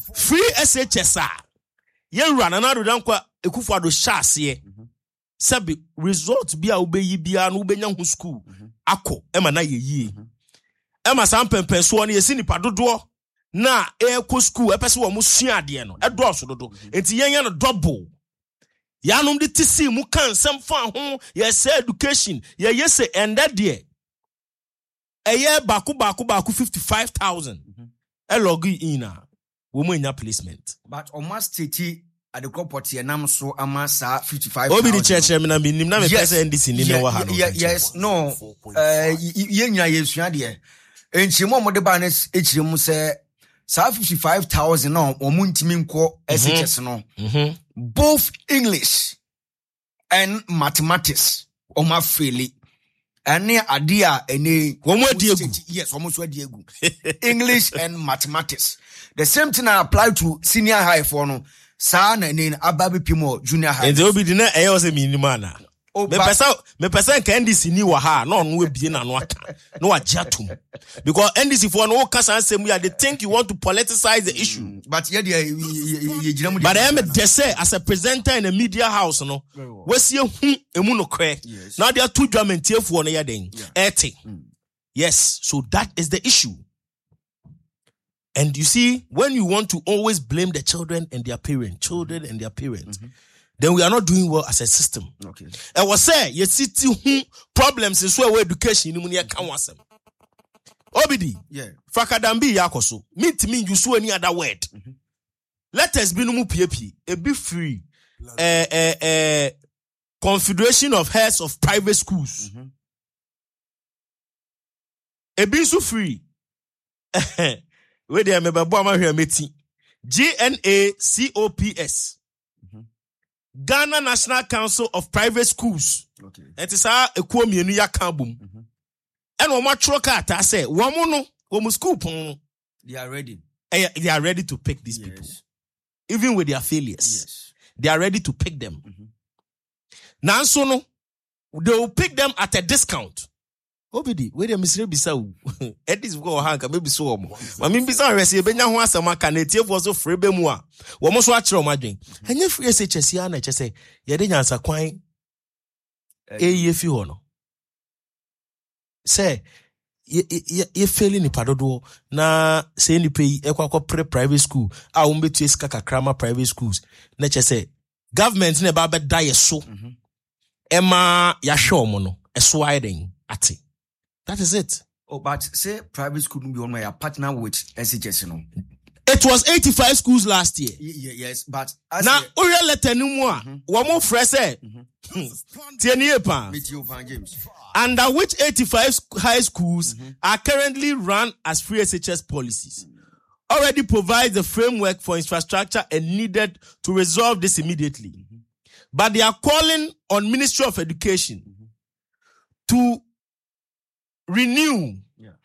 free SHS ye run another dankwa Ekufuado shase sabi result bi a obeyi bia no obenya ho school akọ ema na ye yie ema san pempenso no ye si nipa dodo na eko school epese wo mo sua ade no edo so dodo enti yenya no double ya no de tisi mu kan sem fa ho ye say education ye yese enda de eye baku 55,000 log in na wo mo nya placement but almost state at the property and so amasa 55,000. Obi di church me na minim na me pese NDC ni me wa ha no. Yes, no. Yenya yesua de. Enchimo mo de ba na echiremu se sa 55,000 no omuntimi nko SHS no. Both English and mathematics oma fairly. Ane adia ene womo adiegu. Yes, almost adiegu. English and mathematics. The same thing I apply to senior high for no. Sa na nen ababe pimo junior high. Ende obi di na eyo se minima na. Me pesa nka NDC ni wa ha na onu ebie na no aka. No agiatum. Because NDC for no kasa ansem ya they think you want to politicize the issue. But ye jiramu. But I am they say as a presenter in a media house no. We see hu emu no kre. Now there are two German tiefo na ya den. Yes, so that is the issue. And you see, when you want to always blame the children and their parents, then we are not doing well as a system. Okay. And what say, you see problems in so education in Munia Kawasem. Obidi, yeah. Fakadambi Yakoso, mean to me, you saw any other word. Let us be no PAP, a be free, Confederation of Heads of Private Schools. A be so free. Where they are meeting GNACOPS, Ghana National Council of Private Schools. Okay. And it's a mienu ya kambum. And one more troka say one school. They are ready. They are ready to pick these people, even with their failures. Yes. They are ready to pick them. Now, so no, they will pick them at a discount. Obidi, where the Mr. Bissau, at this go hanka, maybe so. Mammy Bissau, receive Benya Wasama can it was so free bemua. One most watch your margin. And if you say Chessiana, just say, Yadinans are quite a if you honor. Say, ye failing in Padodo, na say any pay equal private school. I won't be to skaka krama private schools. Nature say, government in a barber die so. Emma Yasho mono, a swiding at it. That is it. Oh, but say private school will be on my partner with SHS, you know. It was 85 schools last year. Yes, but now Uriel letter no more. One more fresh under which 85 high schools are currently run as free SHS policies. Already provides the framework for infrastructure and needed to resolve this immediately. But they are calling on Ministry of Education to renew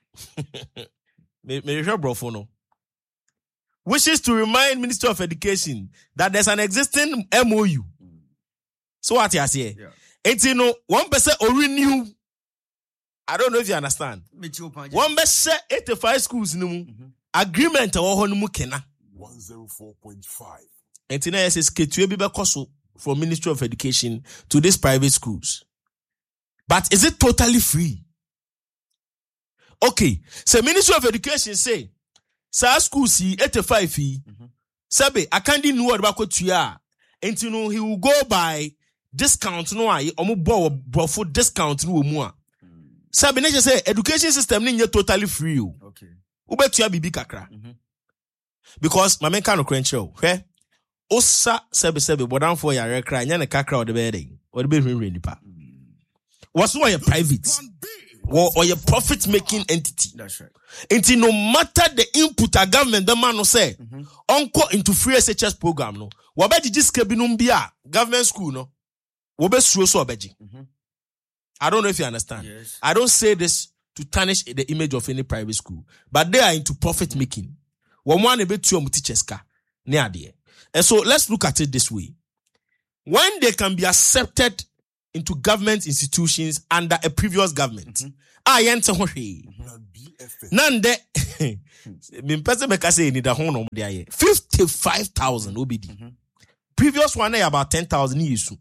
wishes to remind Minister of Education that there's an existing MOU. So what you say? It's you know 1% or renew. I don't know if you understand. 1% 85 schools no agreement or kena 104.5. And now says from Ministry of Education to these private schools. But is it totally free? Okay, so Ministry of Education say, sa school see 85 fee. Sabe, I can't do what about tuya. And you know he will go by discount no I omo for discount no more. Sabe, nature say education system ni totally free. Okay. Ube tuya bibi kakra. Because my men can't credential. Okay. Osa sebe bodan for ya rekra nya ne kakra o de be or the be nipa. What's why you private? Or a profit-making entity. That's right. Until no matter the input a government, the man will say, Uncle into free SHS program, no. Wabeji jiskebinum government school, no. Wabe so abeji. I don't know if you understand. Yes. I don't say this to tarnish the image of any private school, but they are into profit-making. One ebe to teachers ka near there. And so let's look at it this way. When they can be accepted into government institutions under a previous government. Nande, me person make say need a home there. 55,000 OBD. Previous one about 10,000 years.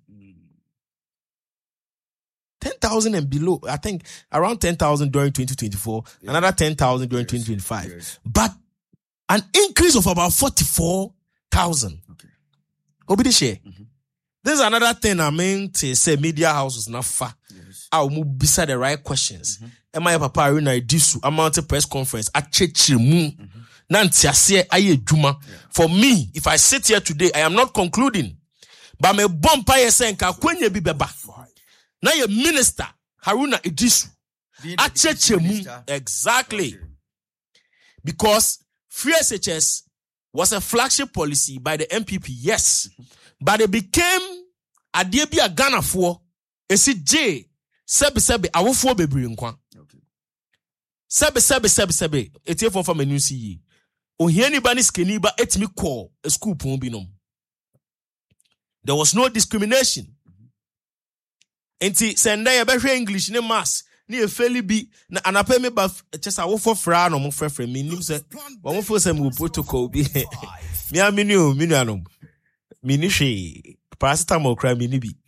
10,000 and below. I think around 10,000 during 2024, another 10,000 during 2025. Yes. But an increase of about 44,000. Okay. Obidi share. This is another thing I mean to say media houses not far. Yes. I will beside the right questions. Am I papa arena disu amount press conference at chechimu. Nanti ase aye juma. For me, if I sit here today, I am not concluding. But me bompa yesenka kwenye bi beba. Na ye minister Haruna Idisu. At chechimu. Exactly. Okay. Because free SHS was a flagship policy by the MPP, yes. But it became a DB Ghana for SJ Sebi awofo bebre nkwa. Okay. Sebi. Etie from a new CE. Ohiani bani skeni ba etimi call a school pon binom. There was no discrimination. Enti senda ye behwe English ne mass ni efeli bi na anape me ba chesa awofo fra no mo frefre me nim se wo fo se mo protocol bi. Me amini anom. Mini hwe paracetamol kra mini bi.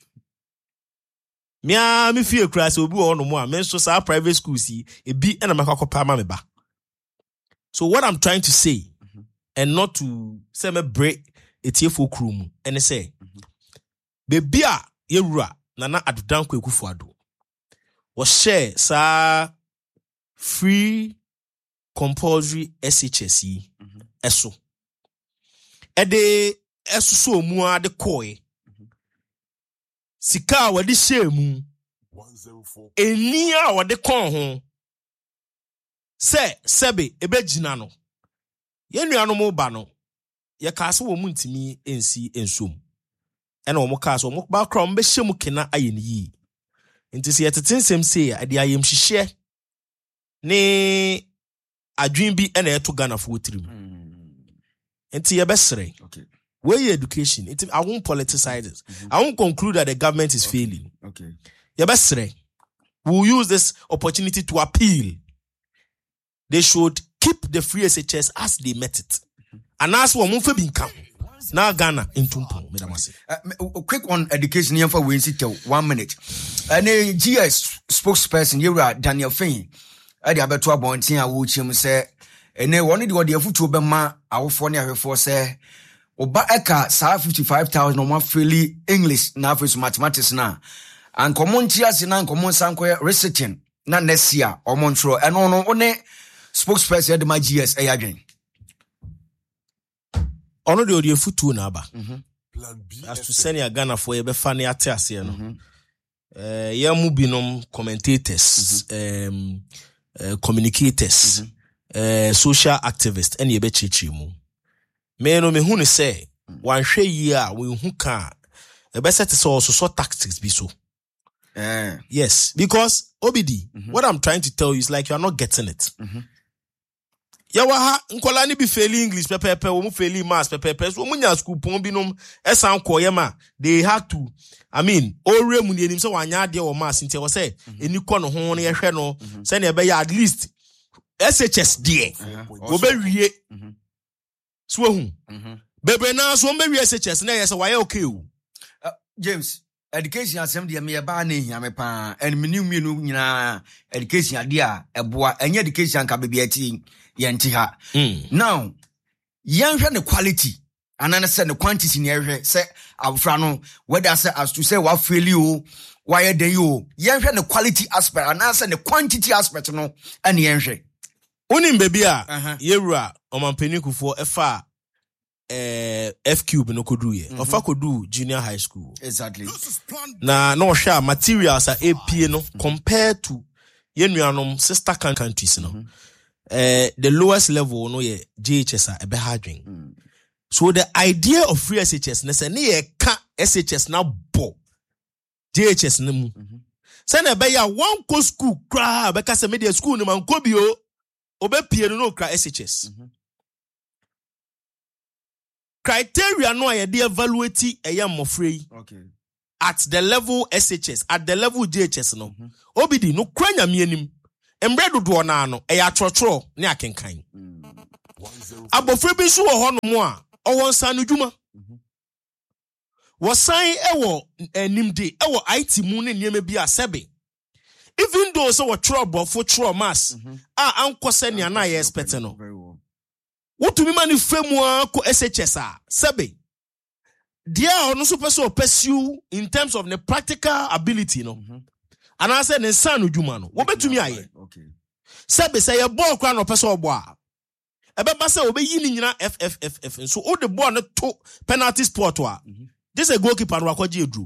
Me fie kra se obi wo no mo a me so sa private schools yi ebi na makakọpa ma me ba. So what I'm trying to say and not to say me break etiefo kru mu and say baby a yewura nana adodan kwa Akufo-Addo was share sa free compulsory SHS yi eso ede esuso mu ade koe sika wadi share mu 104. eni a wadi kon ho sebe ebe jina no ye nuano mo ba no ye ka se wo mu ntimi ensi ensom ena wo mo ka so mo ba krom be hye mu kena aye ni yi nti se yetetsem se ade ayem hihye ne adwin bi ena eto Ghana fo tirim nti ye besere Okay. where education I won't politicize it. I won't conclude that the government is failing. Okay. Yeah, best we'll use this opportunity to appeal. They should keep the free SHS as they met it. And as one move be income. Now Ghana in Tumpo, Madam Asi. Quick on education here for we sit 1 minute. And a GS spokesperson, you are Daniel Fain. I have a 12 point here, which him say, and they wanted what the foot to ma our phone here for say, Oba eka sa 55,000 no one freely English na for mathematics na. And common tears in common sanko researching na next year or Montreal and on one spokesperson the my GS again. Ono de odi futu na aba. Plan B. As to send ya Ghana for ye be fa ne ate ase no. Ya mu binom commentators, communicators, social activists and ye be chichi mu. Me no me hu ne say wan hwe yi a we hu ka e be set so tactics bi so. Yes, because OBD, what I'm trying to tell you is like you are not getting it. Yawa nkola ni bi failing English pepepe wo mu failing maths pepepe so mu nya school pon binom esan koye ma they had to ore mu ni enim so wanya ade wo maths ntia wo say eni kɔ no ho no ye hwɛ no say na be ya at least SHS die wo be wie so hu bebe na so be wie SHS na ye say why okay o James, education asem de me ba na ehia me pa and menu nyina education ade a eboa enye education ka bebe ati yenti ha. Now, yenhwe the quality and then say the quantity ne hwe say afra no whether say as to say what feel you why dey you yenhwe the quality aspect and answer the quantity aspect no and yenhwe onim baby a yewura omampani Kufuor efa F cube no kodu ye ofa kodu junior high school exactly na no hwa materials a AP no compared to yenuanom sister countries no the lowest level no ye JHS a ebe hadwin. So the idea of free SHS na say ne ye ka SHS na bo JHS na mu. Say na be ya one ko school kra be ka say media school no man ko bi o obe pie no kra SHS. Criteria no ye dey evaluate eya mofrey. Okay. At the level SHS, at the level JHS no. Obidi no kra nyame anim. embre dodo na no e ya trotro ne akenkan abofre bi so wo ho no mo a owon san no dwuma wo san ewo animde ewo IT mu ne niam bi a sebe even though so what trouble for trouble mass ankose ne na ye expect no wotumi mani femu ko SHS sebe dia ono so person pursue in terms of the practical ability no and I said ne san odwuma no wo betumi aye sebe say ye ball kra no person obo a ebeba say obeyi ni nyina FFFF so all the ball no to penalty spot wa this a goalkeeper no akwaje edru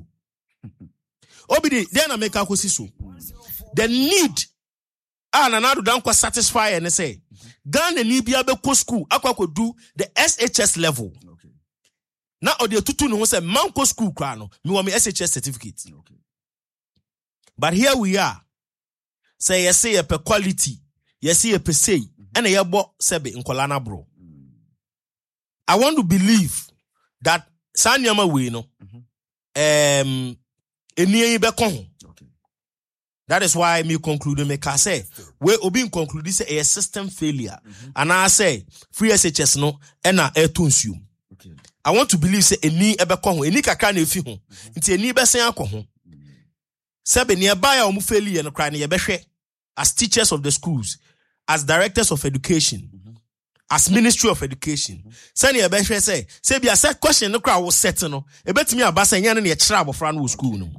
obidi then na make akosi so the need Nanado Dankwa satisfy and say Ghana ni bia be ko school akwa do the SHS level. Na odi tutu no say manko school kra no me want me SHS certificate. But here we are. Say yes say per quality, yes say per say and ye bo sebe nkola na bro. I want to believe that sanyama we no eni be kon. That is why me conclude me ka say we obi conclude say a system failure and I say free SHS no na consume. I want to believe say eni ebe ko ho eni kakra na efi ho nti eni be sen akọ ho sebe nearby a omu failure no cry na ye behwe as teachers of the schools, as directors of education, as Ministry of Education. Send ye behwe say be a set question no cry was set no e betimi abasa nya na ye kira abofra no school no.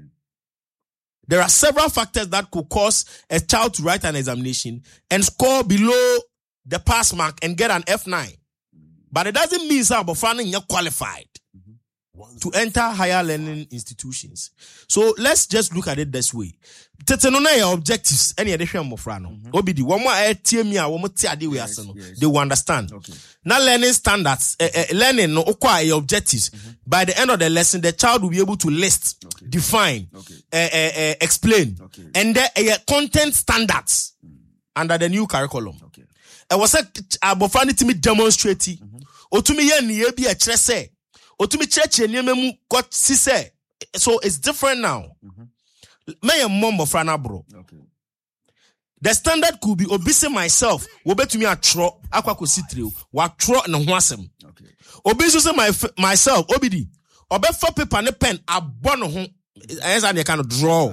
There are several factors that could cause a child to write an examination and score below the pass mark and get an F9. But it doesn't mean that you're qualified to enter higher learning institutions. So let's just look at it this way. Tetenona objectives any addition mofrano. Obidi one more TMA one more they will understand. Now learning standards, learning no acquire objectives. By the end of the lesson, the child will be able to list, define, explain, and the content standards under the new curriculum. I was a bofani to me demonstrate. O to me yen ye be a trese. O to me church and yememu got sise. So it's different now. Me a mom of Frana bro. The standard could be obese myself. Wo betumi atro akwa kositrio. Wa tro na ho asem. Obese say myself obidi. Obefa paper ne pen abon ho. Esa dey kind of draw.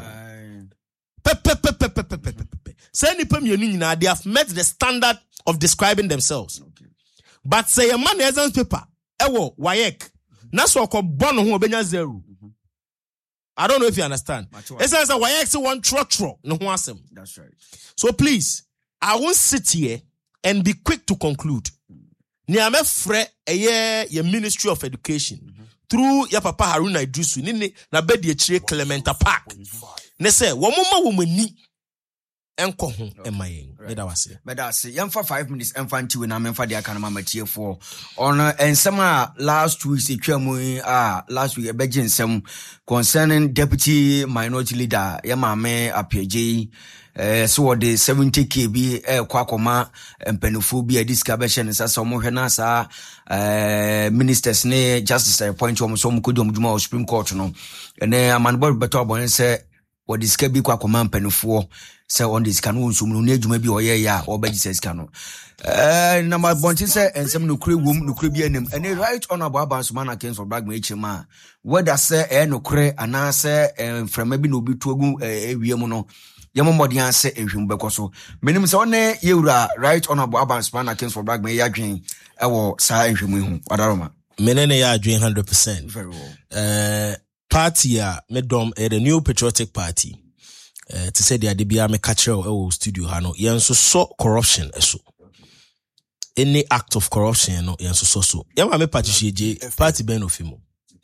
Say nipa mienu nyina they have met the standard of describing themselves. But say a man exam paper ewo wayek. Na so ko bon ho obenya 0. I don't know if you understand. It says that wayek one tro no ho asem. That's right. So please, I won't sit here and be quick to conclude. Ni ame fre ye Ministry of Education through ya papa Haruna Idrisu ni na bedi echire Clementa Park. Ne say wo moma wo mani enko ho emayen. Beda say yemfa 5 minutes emfa nti we na memfa dia kana matie for on ensema last week etwamu last week ebeje nsem concerning deputy minority leader yemame Apiaje so the 70k bi kwakoma empanufo bi adiska be hye ne sasa omo hwe na sa ministers ne justice appoint omo so mkodi omduma o Supreme Court no ene amanbo beto abon se wo diska bi kwakoma empanufo se on this can so no adwuma bi oye ya obaji se ska no na ma bonti se ensem no kure wom no kure bi anem ene right honorable Abansumana Kings of Bagma echema whether se no kure ana se frema bi no bi tuagu ewiem no yamomodi anse ehwem bekoso menim se one yewura right honorable Abansumana Kings of Bagma yadwen ewo sa ehwem hu adaroma menene ya adwen 100%. Very well. Party medom the New Patriotic Party to say the adibia me catch studio hano yenso so corruption eso any act of corruption no yenso so yama me party ben ofimo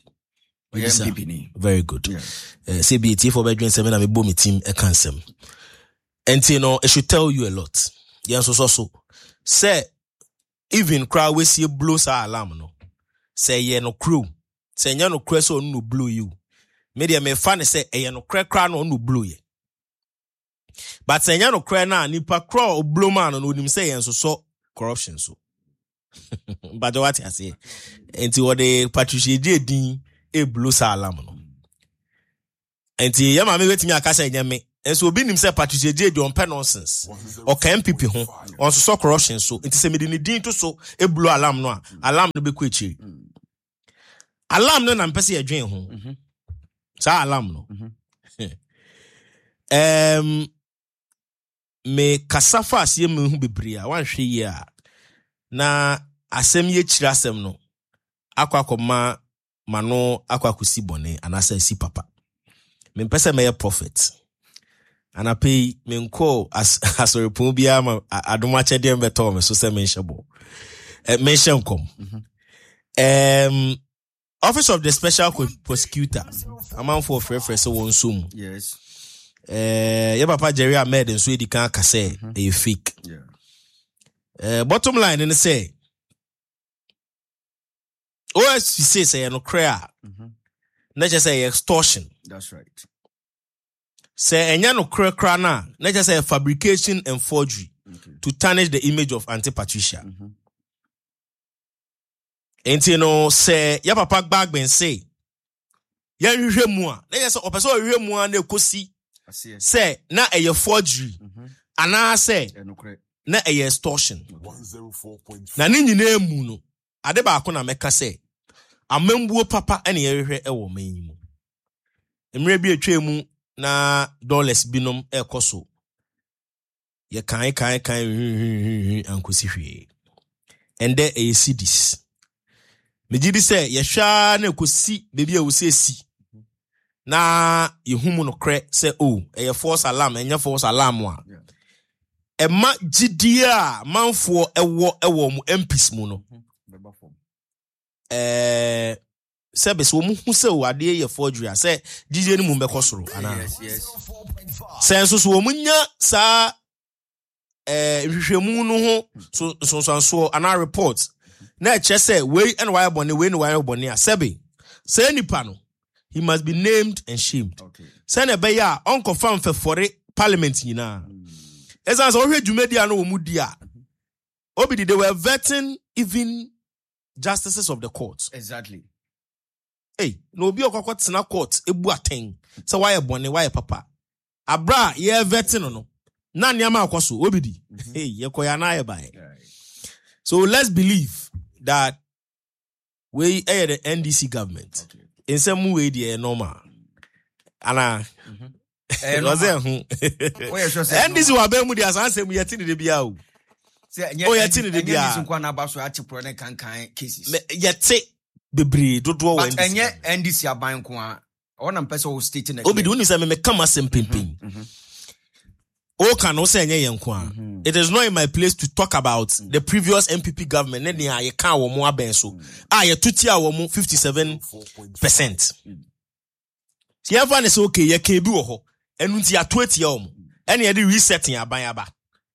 very good. CBT for bedroom 7 and me bo me team e cancel and you know it should tell you a lot yenso so say even crowd we see blows our alarm no say ye no crew say nya no crew so no blow you media me fan say ye no crack no blow ye. But say no cry na nipa crow blow man no nim say yenso so corruption so. But what I say enti what the Patricia din e blow sa alarm no. Enti yama me wetimi aka say nyame And so be himself Patricia J. John Pen nonsense. Or can MPP home on so corruption. So it is a medin to so a blue alarm no alarm no be quichi. Alarm no and Pessi a drain home. Sa alarm no. Me kasafa asye me hu bebria wan hwe ye na asem ye kira asem no akwa mano akwa kusi bone anasa si papa me pese me ye prophet ana pay me nko asorepon bia ma adoma chede mbeto me so se me nhebo mention kom Office of the Special Prosecutor amanfo frefre so won sum yes your papa Jerry Ahmed and so he can't say a fake. Bottom line and say OSC say no cry. Not just say extortion. That's right. Say enya no cry na not just say fabrication and forgery to tarnish the image of Auntie Patricia. And you know say your papa bag ben say ya hwehwe mu a na just opeso hwehwe mu a na ekosi say na eye forgery ana say na eye extortion 104.5 na ni nyina emu no ade ba ko na meka say amambuo papa ene yehwehwe ewo manyimu emre bi atwa mu na dollars binom ekoso ye kan ankosi hwe ende eye cedis mejidi say ye hwa na ekosi bebi a wo si na yehumu no kre say eye false alarm enya false alarm a ema gidia manfo ewo mu MPs mu no sebes wo mu hu say wo ade ye forgery say gidia ni mu bekosoro ana yes senso so wo munya sa hwehwemu no ho so ana report na che say we and why bone we ni why bone a sebe say nipa no he must be named and shamed. okay Say na be ya unconfirm for parliament nyina. Ezan so hwe dwumedia no wo mudia. Obi they were vetting even justices of the court. exactly Hey, no obi okwa tena court ebu aten. Say why bone why papa. Abra ye vetting no. Na niam akwaso obi di. Hey, ye koya na ye bai. So let's believe that we the NDC government. okay In some way they normal. Ana was and this will be mudia answer me yet in the biao. yet in the bia so na ba so achepro ne kan cases Yet bebre dodo but enye NDC aban ko a ona mpese o state na obi do ni say me kama sempempem. O can no say enye yenko a. It is not in my place to talk about the previous MPP government ne dia ye kan wo mo aben so. Ye tutia wo mo 57%. Si ever ne say okay ye ka bi wo ho. Enu nti ato atia wo mo. Ene ye de resetting aban aba.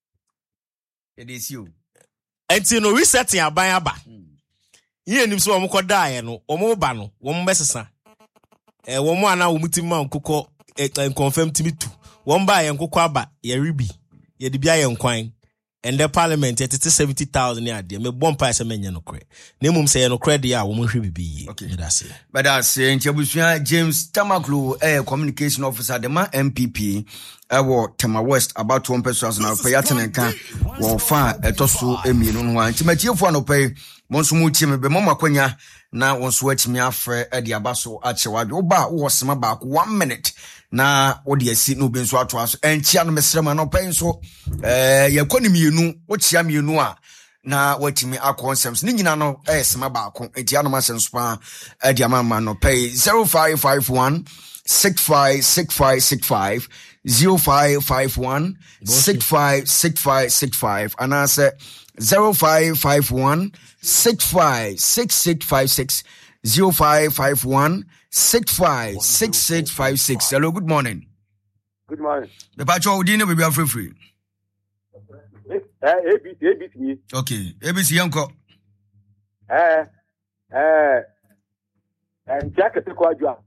it is you Enti no resetting aban aba. Ye nim so wo mo koda ye no, wo mo ba no, wo mo besesa. Wo mo ana wo mutima nkokọ confirm timitu. One by Yankoko aba ye ribi ye de bia ye nkwan and the parliament it 70,000 ya de me bomb pa se menye no kre na mum se ye no kre de a wo mo hwe bibi okay that's it but that's Nchebusua James Tamaklo communication officer the man MPP wo Tema West about one person na pay atenenka wo fa etoso emienu no an timatiefo anopai monso mu tie me be mama kwanya na wonso atimi afre de abaso achewadwe wo ba wo sema ba 1 minute na odi asi no be nso ato aso enchia no mesrema no pai nso yakoni mienu wo chia mienu a na watimi akonsams ni nyina no sema ba ko entia no masenso pa adi amama no pai 0551 656565 0551 656565 and answer 0551 656656 0551 656656. Hello, good morning. Good morning. The patrol dinner will be free. ABC. Okay, ABC Yanko. And jacket Quadra.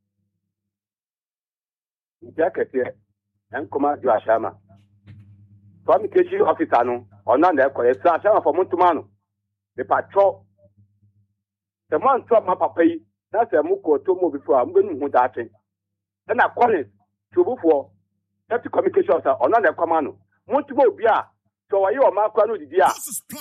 Jacket and command you Ashama. Communication officer no, or none there, Ashama for Montumano. The patrol. The man to my papa. That's a muko to move before I'm going to that thing. Then I call it to before deputy communication officer ɔno na ɛkɔma no montuma obi a sɛ ɔyɛ ɔma akora no didi a